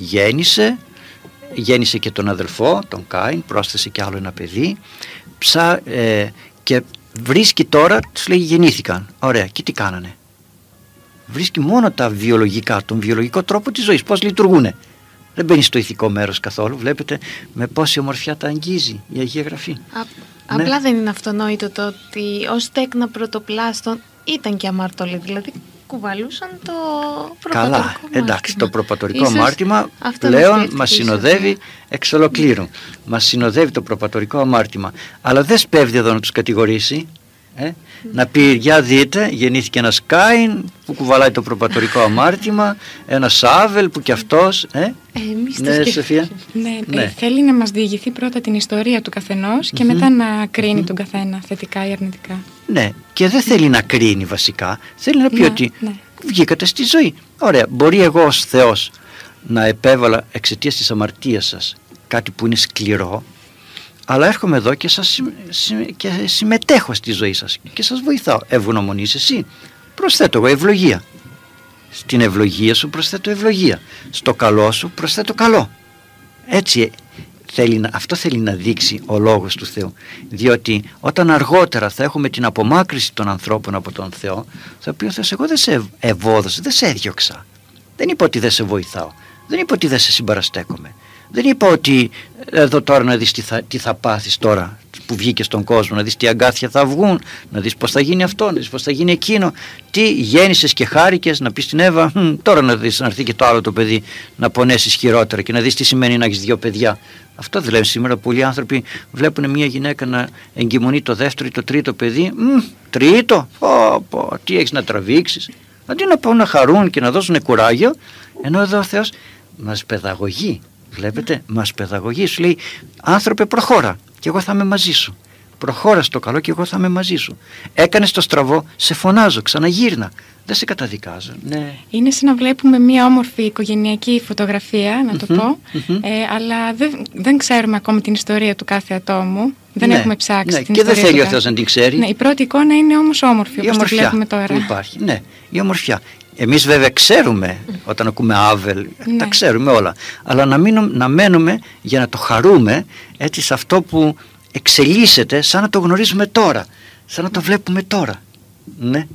Speaker 2: Γέννησε και τον αδελφό, τον Κάιν, πρόσθεσε και άλλο ένα παιδί, και βρίσκει τώρα, τους λέει γεννήθηκαν, ωραία, και τι κάνανε. Βρίσκει μόνο τα βιολογικά, τον βιολογικό τρόπο της ζωής, πώς λειτουργούνε. Δεν μπαίνει στο ηθικό μέρος καθόλου. Βλέπετε με πόση ομορφιά τα αγγίζει η Αγία Γραφή.
Speaker 3: Απλά δεν είναι αυτονόητο το ότι ως τέκνα πρωτοπλάστων ήταν και αμαρτωλοί, δηλαδή κουβαλούσαν το προπατορικό μάρτυμα.
Speaker 2: Εντάξει, το προπατορικό μάρτυμα πλέον μας συνοδεύει εξ ολοκλήρου. Μας συνοδεύει το προπατορικό αμάρτημα. Αλλά δεν σπέβδει εδώ να τους κατηγορήσει. Να πει, για δείτε, γεννήθηκε ένας Κάιν που κουβαλάει το προπατορικό αμάρτημα, ένας Άβελ που κι αυτός. Ναι, Σοφία.
Speaker 5: Ναι, θέλει να μας διηγηθεί πρώτα την ιστορία του καθενός και μετά να κρίνει τον καθένα θετικά ή αρνητικά.
Speaker 2: Ναι, και δεν θέλει να κρίνει βασικά. Θέλει να πει ότι βγήκατε στη ζωή. Ωραία, μπορεί εγώ ως Θεός να επέβαλα εξαιτίας της αμαρτίας σας κάτι που είναι σκληρό, αλλά έρχομαι εδώ και συμμετέχω στη ζωή σας και σας βοηθάω. Ευγνωμονείς εσύ, προσθέτω εγώ ευλογία. Στην ευλογία σου προσθέτω ευλογία. Στο καλό σου προσθέτω καλό. Έτσι αυτό θέλει να δείξει ο λόγος του Θεού. Διότι όταν αργότερα θα έχουμε την απομάκρυση των ανθρώπων από τον Θεό, θα πει ο Θεός, εγώ δεν σε ευόδωσα, δεν σε έδιωξα. Δεν είπα ότι δεν σε βοηθάω. Δεν είπα ότι δεν σε συμπαραστέκομαι. Δεν είπα ότι εδώ τώρα να δεις τι θα πάθεις τώρα που βγήκε στον κόσμο, να δεις τι αγκάθια θα βγουν, να δεις πώς θα γίνει αυτό, να δεις πώς θα γίνει εκείνο, τι γέννησες και χάρηκες, να πεις στην Εύα, τώρα να δεις να έρθει και το άλλο το παιδί, να πονέσεις χειρότερα και να δεις τι σημαίνει να έχεις δύο παιδιά. Αυτό δηλαδή σήμερα πολλοί άνθρωποι βλέπουν μια γυναίκα να εγκυμονεί το δεύτερο ή το τρίτο παιδί, τρίτο, τι έχεις να τραβήξεις, αντί να χαρούν και να δώσουν κουράγιο, ενώ εδώ ο Θεός μας παιδαγωγεί. Βλέπετε, μας παιδαγωγεί, σου λέει, άνθρωπε προχώρα και εγώ θα είμαι μαζί σου. Προχώρα στο καλό και εγώ θα είμαι μαζί σου. Έκανες το στραβό, σε φωνάζω, ξαναγύρνα. Δεν σε καταδικάζω. Ναι.
Speaker 5: Είναι σαν να βλέπουμε μια όμορφη οικογενειακή φωτογραφία, να το πω, αλλά δεν ξέρουμε ακόμη την ιστορία του κάθε ατόμου. Δεν έχουμε ψάξει την
Speaker 2: και
Speaker 5: ιστορία.
Speaker 2: Και δεν θέλει ο Θεός να την ξέρει.
Speaker 5: Ναι, η πρώτη εικόνα είναι όμως όμορφη, όπως τη βλέπουμε τώρα.
Speaker 2: Υπάρχει, ναι, η ομορφιά. Εμείς βέβαια ξέρουμε, όταν ακούμε Άβελ, τα ξέρουμε όλα. Αλλά να μένουμε για να το χαρούμε έτσι σε αυτό που εξελίσσεται, σαν να το γνωρίζουμε τώρα, σαν να το βλέπουμε τώρα. Ναι.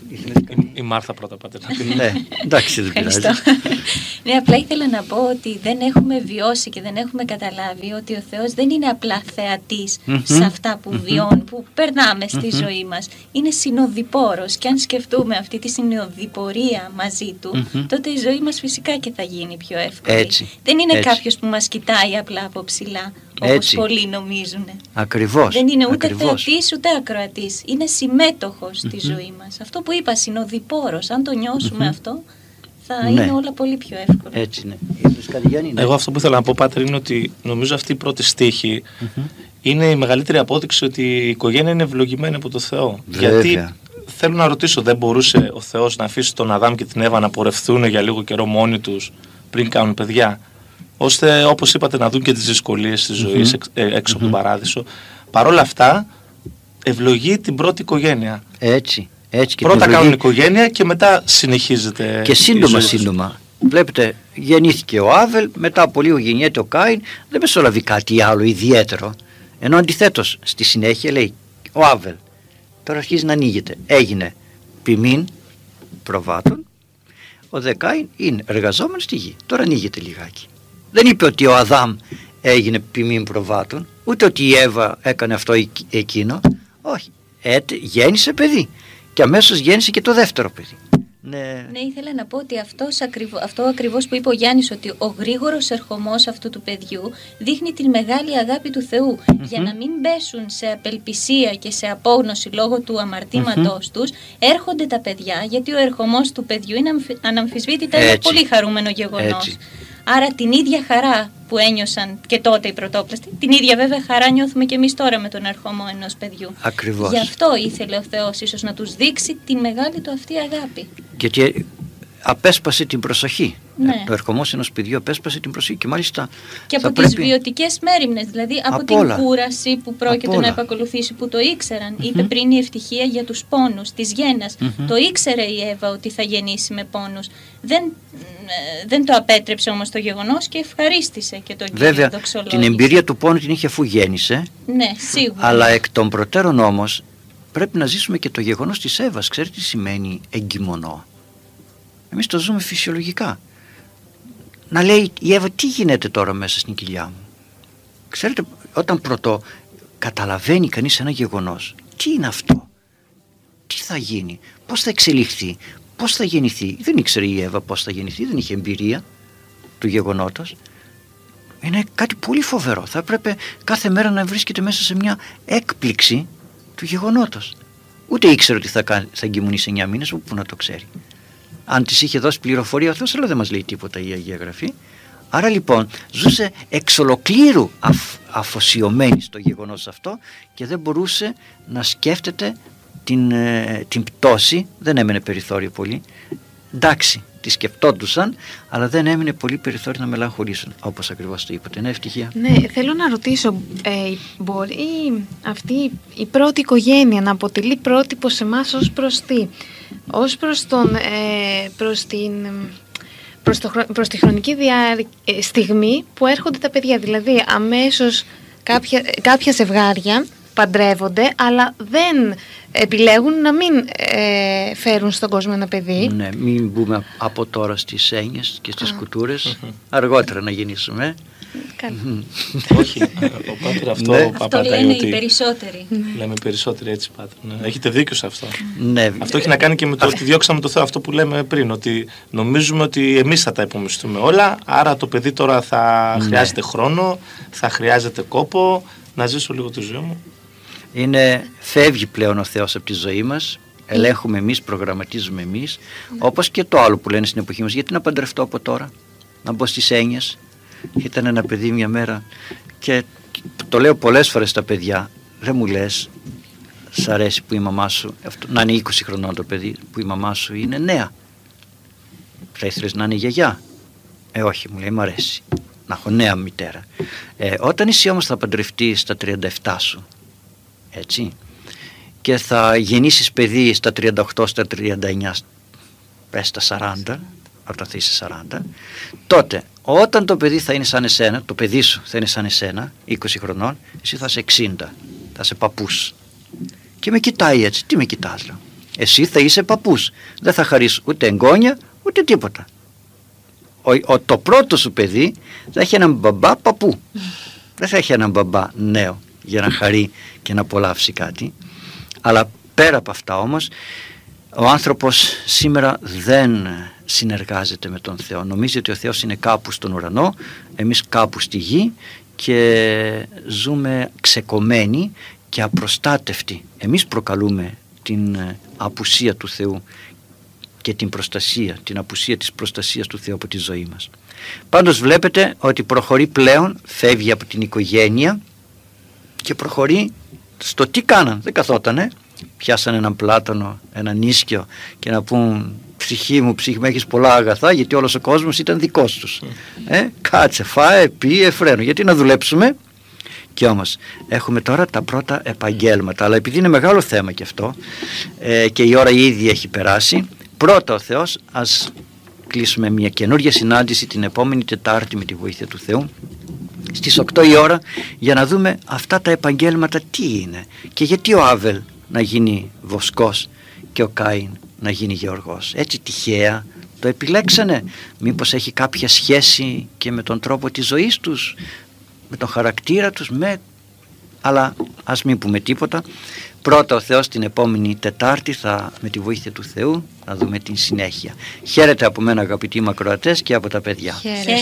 Speaker 4: Η Μάρθα πρώτα, πάτε.
Speaker 2: Ναι, εντάξει, δεν πειράζει.
Speaker 1: Ναι, απλά ήθελα να πω ότι δεν έχουμε βιώσει και δεν έχουμε καταλάβει ότι ο Θεός δεν είναι απλά θεατής σε αυτά που βιώνουν, που περνάμε στη ζωή μας. Είναι συνοδοιπόρος, και αν σκεφτούμε αυτή τη συνοδοιπορία μαζί του, τότε η ζωή μας φυσικά και θα γίνει πιο εύκολη.
Speaker 2: Έτσι,
Speaker 1: δεν είναι
Speaker 2: έτσι.
Speaker 1: κάποιος που μας κοιτάει απλά από ψηλά, όπως
Speaker 2: Έτσι.
Speaker 1: πολλοί νομίζουν.
Speaker 2: Ακριβώς.
Speaker 1: Δεν είναι ούτε
Speaker 2: ακριβώς.
Speaker 1: θεατής ούτε ακροατής. Είναι συμμέτοχος στη ζωή μας. Αυτό που είπα, συνοδοιπόρος. Αν το νιώσουμε αυτό, θα
Speaker 2: Ναι.
Speaker 1: είναι όλα πολύ πιο εύκολα.
Speaker 2: Έτσι, ναι. Ήθελες κάτι, Γιάννη? Ναι.
Speaker 4: Εγώ αυτό που ήθελα να πω, Πάτερ, είναι ότι νομίζω αυτή η πρώτη στίχη είναι η μεγαλύτερη απόδειξη ότι η οικογένεια είναι ευλογημένη από το Θεό.
Speaker 2: Βέβαια.
Speaker 4: Γιατί θέλω να ρωτήσω, δεν μπορούσε ο Θεός να αφήσει τον Αδάμ και την Εύα να πορευθούν για λίγο καιρό μόνοι τους πριν κάνουν παιδιά, ώστε, όπως είπατε, να δουν και τις δυσκολίες της ζωής έξω από τον παράδεισο. Παρ' όλα αυτά, ευλογεί την πρώτη οικογένεια.
Speaker 2: Έτσι. Έτσι, και
Speaker 4: Πρώτα
Speaker 2: την
Speaker 4: κάνουν
Speaker 2: ευλογή-
Speaker 4: οικογένεια και μετά συνεχίζεται.
Speaker 2: Και
Speaker 4: η
Speaker 2: σύντομα,
Speaker 4: ζωή τους.
Speaker 2: σύντομα. Βλέπετε, γεννήθηκε ο Άβελ, μετά από λίγο γεννιέται ο Κάιν, δεν μεσολαβεί κάτι άλλο ιδιαίτερο. Ενώ αντιθέτως, στη συνέχεια λέει ο Άβελ, τώρα αρχίζει να ανοίγεται. Έγινε ποιμήν προβάτων, ο δε Κάιν είναι εργαζόμενος στη γη. Τώρα ανοίγεται λιγάκι. Δεν είπε ότι ο Αδάμ έγινε ποιμήν προβάτων, ούτε ότι η Εύα έκανε αυτό ή εκείνο. Όχι. Γέννησε παιδί. Και αμέσως γέννησε και το δεύτερο παιδί.
Speaker 1: Ναι, ήθελα να πω ότι αυτό ακριβώς που είπε ο Γιάννης, ότι ο γρήγορος ερχομός αυτού του παιδιού δείχνει την μεγάλη αγάπη του Θεού, για να μην πέσουν σε απελπισία και σε απόγνωση λόγω του αμαρτήματός τους. Έρχονται τα παιδιά, γιατί ο ερχομός του παιδιού είναι αναμφισβήτητα ένα πολύ χαρούμενο γεγονός.
Speaker 2: Έτσι.
Speaker 1: Άρα την ίδια χαρά που ένιωσαν και τότε οι πρωτόπλαστοι, την ίδια βέβαια χαρά νιώθουμε και εμείς τώρα με τον ερχομό ενός παιδιού.
Speaker 2: Ακριβώς.
Speaker 1: Γι' αυτό ήθελε ο Θεός ίσως να τους δείξει τη μεγάλη του αυτή αγάπη.
Speaker 2: Γιατί απέσπασε την προσοχή.
Speaker 1: Ναι.
Speaker 2: Το ερχομός ενός παιδιού απέσπασε την προσοχή και μάλιστα
Speaker 1: Και
Speaker 2: θα
Speaker 1: από τις
Speaker 2: πρέπει...
Speaker 1: βιωτικές μέριμνες, δηλαδή από
Speaker 2: Απ'
Speaker 1: την
Speaker 2: όλα.
Speaker 1: κούραση που πρόκειται
Speaker 2: Απ' όλα.
Speaker 1: να επακολουθήσει, που το ήξεραν. Είπε πριν η ευτυχία για τους πόνους της γέννας. Το ήξερε η Εύα ότι θα γεννήσει με πόνους. Δεν το απέτρεψε όμως το γεγονός και ευχαρίστησε και τον Κύριο.
Speaker 2: Βέβαια,
Speaker 1: δοξολόγησε.
Speaker 2: την εμπειρία του πόνου την είχε αφού γέννησε.
Speaker 1: Ναι, σίγουρα.
Speaker 2: Αλλά εκ των προτέρων όμως πρέπει να ζήσουμε και το γεγονός της Εύας. Ξέρετε τι σημαίνει εγκυμονώ? Εμείς το ζούμε φυσιολογικά. Να λέει η Εύα, τι γίνεται τώρα μέσα στην κοιλιά μου? Ξέρετε, όταν πρώτο καταλαβαίνει κανείς ένα γεγονός, τι είναι αυτό, τι θα γίνει, πώς θα εξελιχθεί, πώς θα γεννηθεί? Δεν ήξερε η Εύα πώς θα γεννηθεί, δεν είχε εμπειρία του γεγονότος. Είναι κάτι πολύ φοβερό. Θα έπρεπε κάθε μέρα να βρίσκεται μέσα σε μια έκπληξη του γεγονότος. Ούτε ήξερε ότι θα εγκυμονεί σε 9 μήνες, όπου να το ξέρει. Αν της είχε δώσει πληροφορία ο Θεός, αλλά δεν μας λέει τίποτα η Αγία Γραφή. Άρα λοιπόν ζούσε εξ ολοκλήρου αφοσιωμένη στο γεγονός αυτό και δεν μπορούσε να σκέφτεται την πτώση. Δεν έμενε περιθώριο πολύ. Εντάξει, τη σκεφτόντουσαν, αλλά δεν έμεινε πολύ περιθώριο να μελαγχολήσουν, όπως ακριβώς το είπατε. Είναι ευτυχία.
Speaker 3: Ναι, θέλω να ρωτήσω, μπορεί αυτή η πρώτη οικογένεια να αποτελεί πρότυπο σε εμάς ως προς τι? Ως προς τη χρονική στιγμή που έρχονται τα παιδιά. Δηλαδή αμέσως κάποια ζευγάρια παντρεύονται, αλλά δεν επιλέγουν να μην φέρουν στον κόσμο ένα παιδί.
Speaker 2: Ναι, μην μπούμε από τώρα στις έννοιες και στις κουτούρες. Αργότερα να γεννήσουμε.
Speaker 4: Όχι, ο Πάτερ αυτό
Speaker 2: Ναι.
Speaker 1: Αυτό λένε οι περισσότεροι.
Speaker 4: Λέμε οι περισσότεροι, έτσι, Πάτερ. Ναι. Έχετε δίκιο σε αυτό.
Speaker 2: Ναι.
Speaker 4: Αυτό έχει να κάνει και με το ότι διώξαμε το Θεό, αυτό που λέμε πριν, ότι νομίζουμε ότι εμείς θα τα υπομισθούμε όλα, άρα το παιδί τώρα θα χρειάζεται χρόνο, θα χρειάζεται κόπο, να ζήσω λίγο τη ζωή μου.
Speaker 2: Φεύγει πλέον ο Θεός από τη ζωή μας, ελέγχουμε εμείς, προγραμματίζουμε εμείς, όπως και το άλλο που λένε στην εποχή μας, γιατί να παντρευτώ από τώρα, να μπω στις έννοιες. Ήταν ένα παιδί μια μέρα και το λέω πολλές φορές στα παιδιά, δεν μου λες, σ' αρέσει που η μαμά σου, να είναι 20 χρονών το παιδί, που η μαμά σου είναι νέα? Θα ήθελες να είναι γιαγιά? Όχι, μου λέει, μ' αρέσει να έχω νέα μητέρα. Όταν εσύ όμως θα παντρευτείς στα 37 σου, έτσι, και θα γεννήσεις παιδί στα 38, στα 39, πες στα 40, όταν θα είσαι 40, τότε όταν το παιδί θα είναι σαν εσένα, το παιδί σου θα είναι σαν εσένα, 20 χρονών, εσύ θα είσαι 60, θα είσαι παππούς. Και με κοιτάει έτσι, τι με κοιτάς, λέω? Εσύ θα είσαι παππούς, δεν θα χαρείς ούτε εγγόνια ούτε τίποτα. Το πρώτο σου παιδί θα έχει έναν μπαμπά παππού, δεν θα έχει έναν μπαμπά νέο για να χαρεί και να απολαύσει κάτι. Αλλά πέρα από αυτά όμως, ο άνθρωπος σήμερα δεν συνεργάζεται με τον Θεό. Νομίζει ότι ο Θεός είναι κάπου στον ουρανό, εμείς κάπου στη γη, και ζούμε ξεκομμένοι και απροστάτευτοι. Εμείς προκαλούμε την απουσία του Θεού και την προστασία, την απουσία της προστασίας του Θεού από τη ζωή μας. Πάντως βλέπετε ότι προχωρεί πλέον, φεύγει από την οικογένεια και προχωρεί στο τι κάναν. Δεν καθότανε, πιάσαν έναν πλάτανο, έναν ίσκιο και να πούν ψυχή μου έχεις πολλά αγαθά, γιατί όλος ο κόσμος ήταν δικός τους. Κάτσε, φάε, πίε, φρένο, γιατί να δουλέψουμε. Και όμως έχουμε τώρα τα πρώτα επαγγέλματα, αλλά επειδή είναι μεγάλο θέμα και αυτό και η ώρα ήδη έχει περάσει, πρώτα ο Θεός, ας κλείσουμε μια καινούργια συνάντηση την επόμενη Τετάρτη με τη βοήθεια του Θεού στις 8 η ώρα, για να δούμε αυτά τα επαγγέλματα τι είναι και γιατί ο Άβελ να γίνει βοσκός και ο Κάιν να γίνει γεωργός. Έτσι τυχαία το επιλέξανε? Μήπως έχει κάποια σχέση και με τον τρόπο της ζωής τους, με τον χαρακτήρα τους? Αλλά ας μην πούμε τίποτα. Πρώτα ο Θεός την επόμενη Τετάρτη με τη βοήθεια του Θεού θα δούμε την συνέχεια. Χαίρετε από μένα αγαπητοί μακροατές και από τα παιδιά.